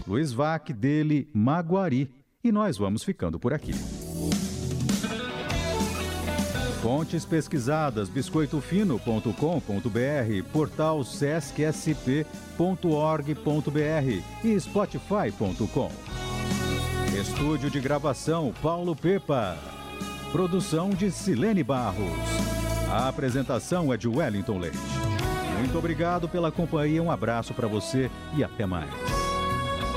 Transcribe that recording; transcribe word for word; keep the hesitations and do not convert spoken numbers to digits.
Luiz Vac, dele, Maguari. E nós vamos ficando por aqui. Fontes pesquisadas, biscoito fino ponto com ponto br, portal sesc s p ponto org ponto br e spotify ponto com. Estúdio de gravação Paulo Pepa. Produção de Silene Barros. A apresentação é de Wellington Leite. Muito obrigado pela companhia, um abraço para você e até mais.